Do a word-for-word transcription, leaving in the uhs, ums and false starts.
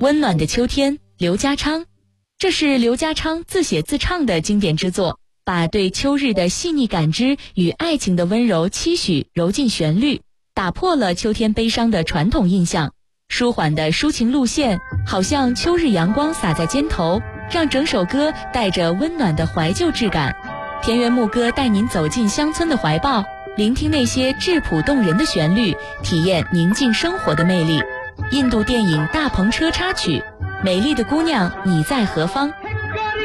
温暖的秋天，刘家昌。这是刘家昌自写自唱的经典之作，把对秋日的细腻感知与爱情的温柔期许揉进旋律，打破了秋天悲伤的传统印象。舒缓的抒情路线，好像秋日阳光洒在肩头，让整首歌带着温暖的怀旧质感。田园牧歌带您走进乡村的怀抱，聆听那些质朴动人的旋律，体验宁静生活的魅力。印度电影《大篷车》插曲，美丽的姑娘你在何方？